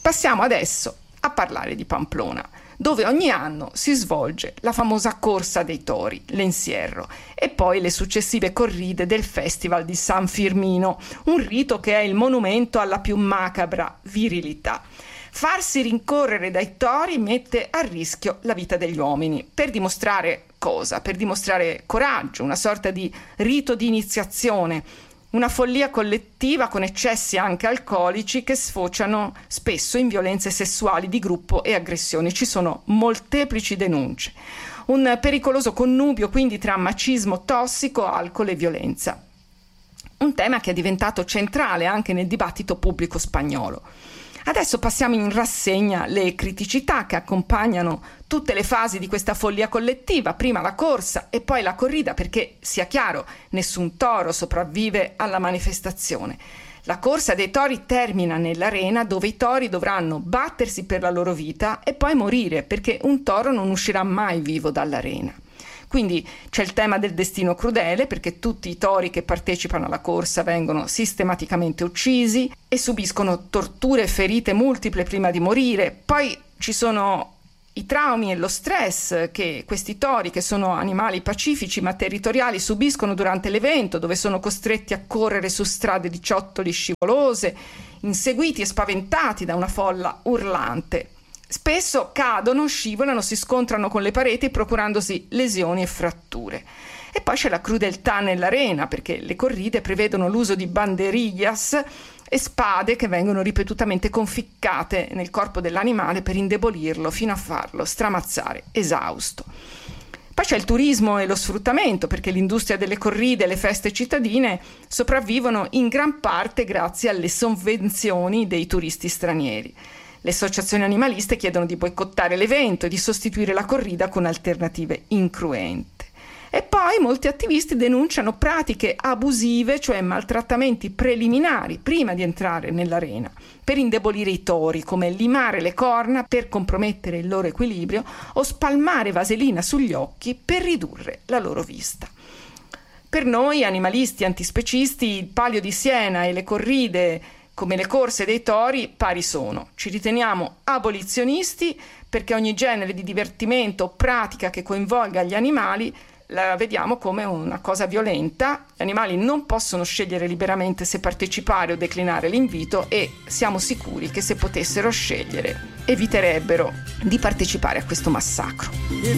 Passiamo adesso a parlare di Pamplona, dove ogni anno si svolge la famosa Corsa dei Tori, l'Encierro, e poi le successive corride del Festival di San Firmino, un rito che è il monumento alla più macabra virilità. Farsi rincorrere dai tori mette a rischio la vita degli uomini. Per dimostrare cosa? Per dimostrare coraggio, una sorta di rito di iniziazione, una follia collettiva con eccessi anche alcolici che sfociano spesso in violenze sessuali di gruppo e aggressioni. Ci sono molteplici denunce. Un pericoloso connubio quindi tra macismo tossico, alcol e violenza. Un tema che è diventato centrale anche nel dibattito pubblico spagnolo. Adesso passiamo in rassegna le criticità che accompagnano tutte le fasi di questa follia collettiva, prima la corsa e poi la corrida, perché sia chiaro, nessun toro sopravvive alla manifestazione. La corsa dei tori termina nell'arena dove i tori dovranno battersi per la loro vita e poi morire, perché un toro non uscirà mai vivo dall'arena. Quindi c'è il tema del destino crudele, perché tutti i tori che partecipano alla corsa vengono sistematicamente uccisi e subiscono torture e ferite multiple prima di morire. Poi ci sono i traumi e lo stress che questi tori, che sono animali pacifici ma territoriali, subiscono durante l'evento, dove sono costretti a correre su strade di ciottoli scivolose, inseguiti e spaventati da una folla urlante. Spesso cadono, scivolano, si scontrano con le pareti procurandosi lesioni e fratture. E poi c'è la crudeltà nell'arena, perché le corride prevedono l'uso di banderillas e spade che vengono ripetutamente conficcate nel corpo dell'animale per indebolirlo fino a farlo stramazzare esausto. Poi c'è il turismo e lo sfruttamento, perché l'industria delle corride e le feste cittadine sopravvivono in gran parte grazie alle sovvenzioni dei turisti stranieri. Le associazioni animaliste chiedono di boicottare l'evento e di sostituire la corrida con alternative incruente. E poi molti attivisti denunciano pratiche abusive, cioè maltrattamenti preliminari prima di entrare nell'arena, per indebolire i tori, come limare le corna per compromettere il loro equilibrio o spalmare vaselina sugli occhi per ridurre la loro vista. Per noi animalisti antispecisti il Palio di Siena e le corride come le corse dei tori pari sono. Ci riteniamo abolizionisti perché ogni genere di divertimento o pratica che coinvolga gli animali la vediamo come una cosa violenta. Gli animali non possono scegliere liberamente se partecipare o declinare l'invito e siamo sicuri che se potessero scegliere eviterebbero di partecipare a questo massacro.